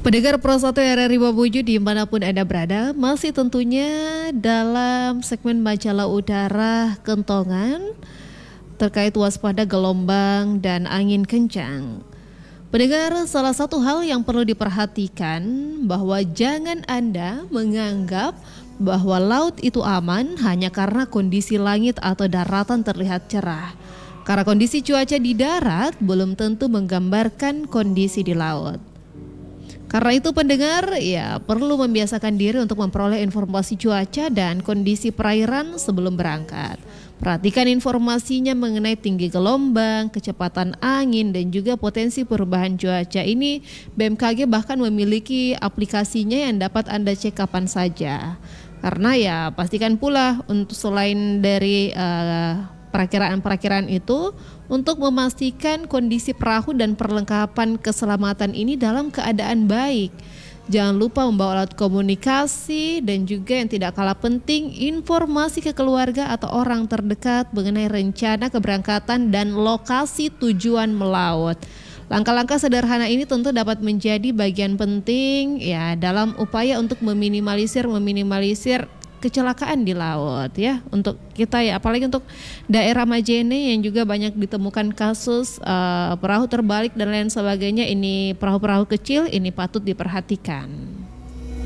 Pendengar Pro 1 RRI Mamuju dimanapun Anda berada, masih tentunya dalam segmen majalah udara Kentongan terkait waspada gelombang dan angin kencang. Pendengar, salah satu hal yang perlu diperhatikan bahwa jangan Anda menganggap bahwa laut itu aman hanya karena kondisi langit atau daratan terlihat cerah. Karena kondisi cuaca di darat belum tentu menggambarkan kondisi di laut. Karena itu pendengar ya perlu membiasakan diri untuk memperoleh informasi cuaca dan kondisi perairan sebelum berangkat. Perhatikan informasinya mengenai tinggi gelombang, kecepatan angin dan juga potensi perubahan cuaca. Ini BMKG bahkan memiliki aplikasinya yang dapat Anda cek kapan saja. Karena ya pastikan pula untuk selain dari perakiraan itu untuk memastikan kondisi perahu dan perlengkapan keselamatan ini dalam keadaan baik. Jangan lupa membawa alat komunikasi dan juga yang tidak kalah penting informasi ke keluarga atau orang terdekat mengenai rencana keberangkatan dan lokasi tujuan melaut. Langkah-langkah sederhana ini tentu dapat menjadi bagian penting ya dalam upaya untuk meminimalisir kecelakaan di laut ya untuk kita ya, apalagi untuk daerah Majene yang juga banyak ditemukan kasus perahu terbalik dan lain sebagainya. Ini perahu-perahu kecil ini patut diperhatikan.